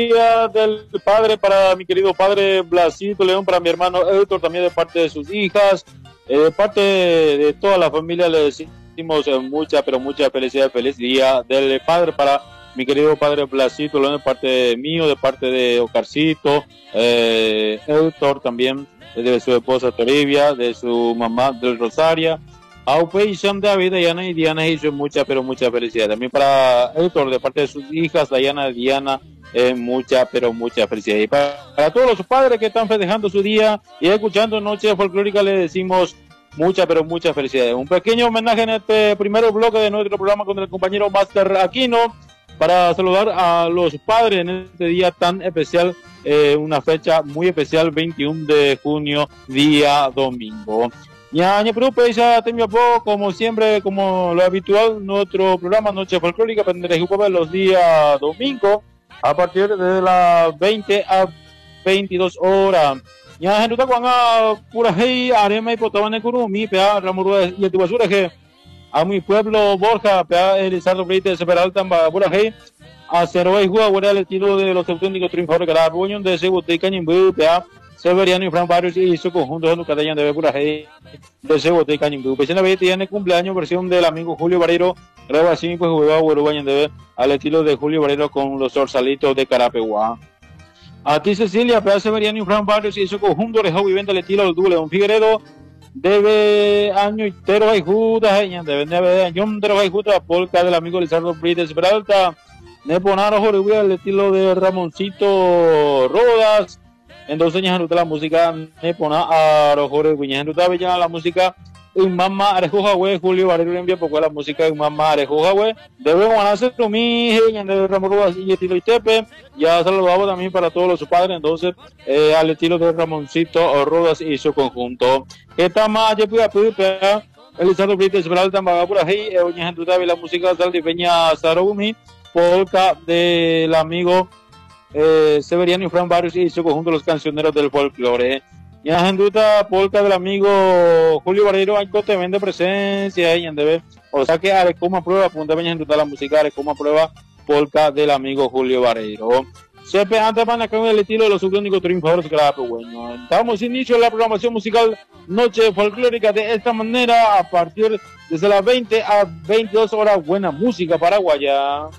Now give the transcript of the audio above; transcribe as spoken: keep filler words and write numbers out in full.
Día del Padre para mi querido padre Blasito León, para mi hermano Héctor, también de parte de sus hijas, eh, de parte de toda la familia le decimos eh, mucha, pero mucha felicidad, feliz Día del Padre para mi querido padre Blasito León, de parte mío, de parte de Ocarcito, eh, Héctor también, de su esposa Toribia, de su mamá del Rosaria, Aupe y Sam David, Diana y Diana hizo mucha, pero mucha felicidad. También para Héctor, de parte de sus hijas, Diana y Diana, eh, mucha, pero mucha felicidad. Y para, para todos los padres que están festejando su día y escuchando Noche Folclórica, le decimos mucha, pero mucha felicidad. Un pequeño homenaje en este primer bloque de nuestro programa con el compañero Master Aquino, para saludar a los padres en este día tan especial, eh, una fecha muy especial, veintiuno de junio, día domingo. Ñaña Prupeisa, Temiapo, como siempre, como lo habitual, nuestro programa Noche Folclórica tendrá los días domingo a partir de las veinte a veintidós horas. Ñaña Henruta Cuanga, pura hey, arema y potabane curumi, pea, ramuro y tu basura que a mi pueblo Borja, pea, Elizardo Brite, Seperalta, pura hey, a Cero y Juega, el estilo de los auténticos triunfadores que la reunión de ese boteca en pea. Severiano y Fran Barrios y su conjunto de Nucatayan de Bepura Hey de Cebote y Cañimbú. Pues en la vez tiene cumpleaños versión del amigo Julio Barrero, grabación pues jugaba Uruguayan de al estilo de Julio Barrero con los zorzalitos de Carapeguá. A ti Cecilia, Pedro Severiano y Fran Barrios y su conjunto de Hobby venta el estilo del Dule Don Figueredo debe año y tero hay judas, debe debe año tero hay judas polka del amigo Lizardo Brites Peralta, Neponaro Jorge el estilo de Ramoncito Rodas. Entonces ya la música me pone a los jóvenes guiñando ya la música un mamá arejoja we Julio Barrero envía porque la música un mamá arejoja we debemos hacer lo mismo de Ramón y estilo Itepe. Ya saludamos también para todos los padres, entonces eh, al estilo de Ramoncito Rodas y su conjunto. Esta más yo pude pedir Elizardo Brites Peralta Magapura hey oña la música saldipeña Sarumi polka del amigo Eh, Severiano y Fran Barrios y su conjunto los cancioneros del folclore. Y en Jenduta, polka del amigo Julio Barrero, hay coste vende presencia y en debe. O sea que Arecoma prueba, punta Peña Jenduta la música, Arecoma prueba, polka del amigo Julio Barrero. Siempre antes van a cambiar el estilo de los únicos triunfadores que la bueno. Estamos inicio de la programación musical Noche Folclórica de esta manera, a partir desde las veinte a veintidós horas, buena música paraguaya.